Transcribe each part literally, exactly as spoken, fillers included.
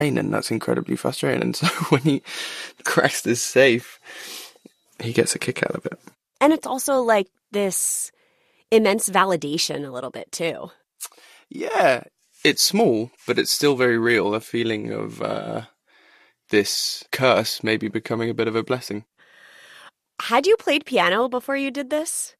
and that's incredibly frustrating. And so when he cracks this safe, he gets a kick out of it. And it's also like this immense validation a little bit too. Yeah, it's small, but it's still very real. A feeling of uh, this curse maybe becoming a bit of a blessing. Had you played piano before you did this?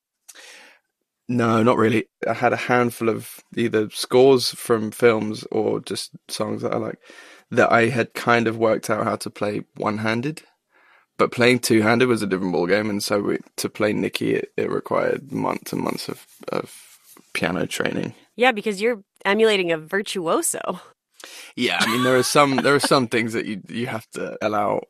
No, not really. I had a handful of either scores from films or just songs that I like that I had kind of worked out how to play one-handed. But playing two-handed was a different ballgame, and so we, to play Nikki, it, it required months and months of, of piano training. Yeah, because you're emulating a virtuoso. Yeah, I mean there are some there are some things that you you have to allow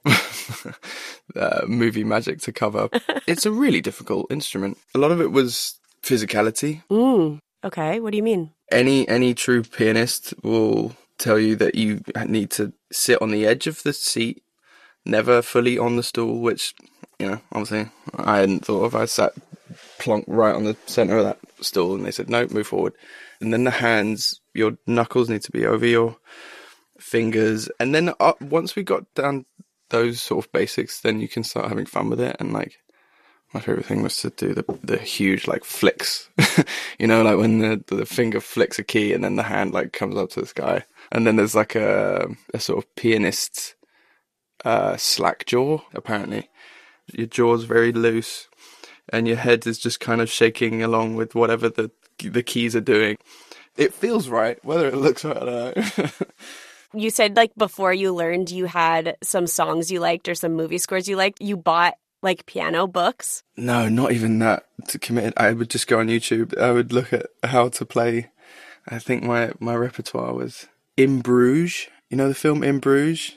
uh, movie magic to cover. It's a really difficult instrument. A lot of it was physicality. Mm, okay, what do you mean? Any any true pianist will tell you that you need to sit on the edge of the seat, never fully on the stool, which, you know, obviously I hadn't thought of. I sat plonk right on the centre of that stool, and they said, no, move forward. And then the hands, your knuckles need to be over your fingers. And then uh, once we got down those sort of basics, then you can start having fun with it. And like, my favourite thing was to do the the huge like flicks, you know, like when the the finger flicks a key and then the hand like comes up to the sky. And then there's like a a sort of pianist uh, slack jaw, apparently. Your jaw's very loose and your head is just kind of shaking along with whatever the the keys are doing. It feels right. Whether it looks right, I don't know. You said like before you learned you had some songs you liked or some movie scores you liked. You bought like piano books? No, not even that. To commit, I would just go on YouTube. I would look at how to play. I think my, my repertoire was In Bruges. You know the film In Bruges?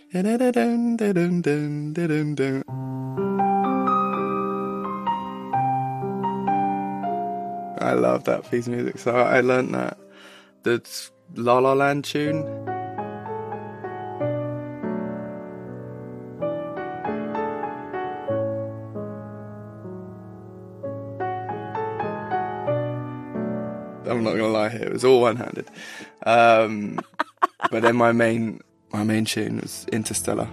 I love that piece of music, so I learned that. The La La Land tune. I'm not gonna lie here, it was all one-handed. Um, but then my main my main tune was Interstellar,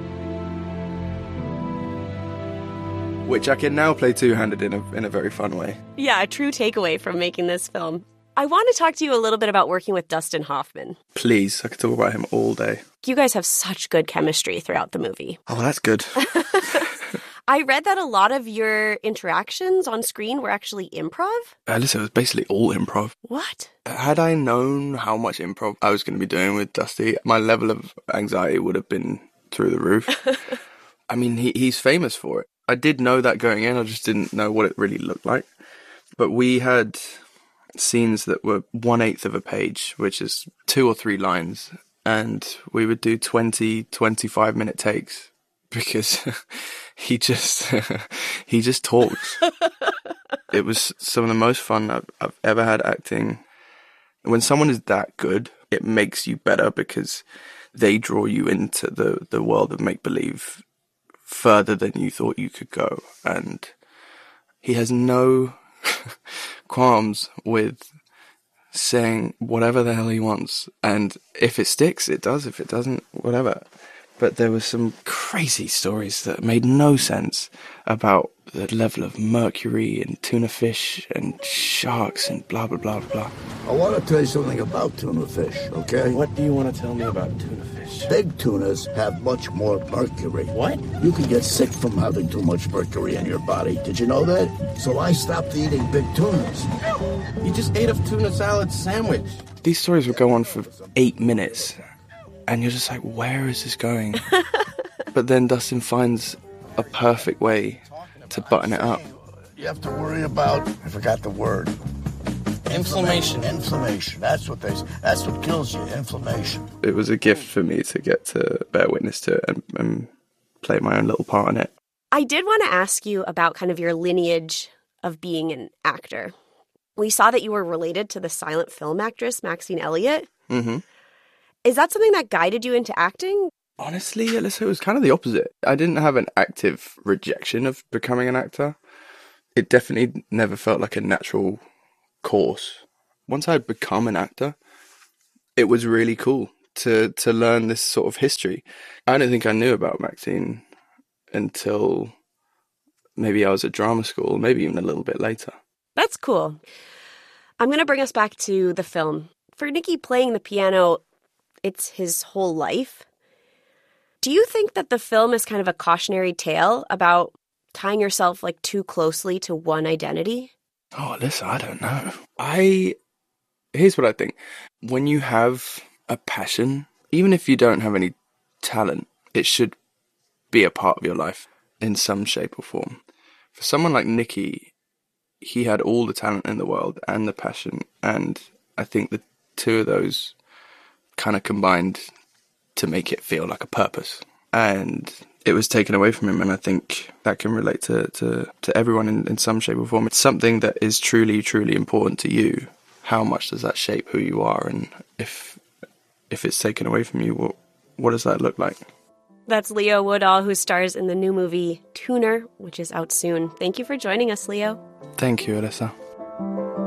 which I can now play two-handed in a in a very fun way. Yeah, a true takeaway from making this film. I want to talk to you a little bit about working with Dustin Hoffman. Please, I could talk about him all day. You guys have such good chemistry throughout the movie. Oh, that's good. I read that a lot of your interactions on screen were actually improv. Uh, listen, it was basically all improv. What? Had I known how much improv I was going to be doing with Dusty, my level of anxiety would have been through the roof. I mean, he he's famous for it. I did know that going in, I just didn't know what it really looked like. But we had scenes that were one-eighth of a page, which is two or three lines, and we would do twenty, twenty-five minute takes because he just he just talks. It was some of the most fun I've, I've ever had acting. When someone is that good, it makes you better because they draw you into the, the world of make-believe further than you thought you could go. And he has no qualms with saying whatever the hell he wants. And if it sticks, it does. If it doesn't, whatever. But there were some crazy stories that made no sense about the level of mercury and tuna fish and sharks and blah, blah, blah, blah. I want to tell you something about tuna fish, okay? What do you want to tell me about tuna fish? Big tunas have much more mercury. What? You can get sick from having too much mercury in your body. Did you know that? So I stopped eating big tunas. You just ate a tuna salad sandwich. These stories would go on for eight minutes. And you're just like, where is this going? But then Dustin finds a perfect way to button it up. You have to worry about, I forgot the word. Inflammation. Inflammation. That's what they. That's what kills you. Inflammation. It was a gift for me to get to bear witness to it and, and play my own little part in it. I did want to ask you about kind of your lineage of being an actor. We saw that you were related to the silent film actress Maxine Elliott. Mm-hmm. Is that something that guided you into acting? Honestly, Alyssa, it was kind of the opposite. I didn't have an active rejection of becoming an actor. It definitely never felt like a natural course. Once I had become an actor, it was really cool to, to learn this sort of history. I don't think I knew about Maxine until maybe I was at drama school, maybe even a little bit later. That's cool. I'm going to bring us back to the film. For Nicky, playing the piano, it's his whole life. Do you think that the film is kind of a cautionary tale about tying yourself like too closely to one identity? Oh, Alyssa, I don't know. I, here's what I think. When you have a passion, even if you don't have any talent, it should be a part of your life in some shape or form. For someone like Nicky, he had all the talent in the world and the passion, and I think the two of those kind of combined to make it feel like a purpose. And it was taken away from him, and I think that can relate to, to, to everyone in, in some shape or form. It's something that is truly, truly important to you. How much does that shape who you are? And if if it's taken away from you, what, what does that look like? That's Leo Woodall, who stars in the new movie Tuner, which is out soon. Thank you for joining us, Leo. Thank you, Alyssa.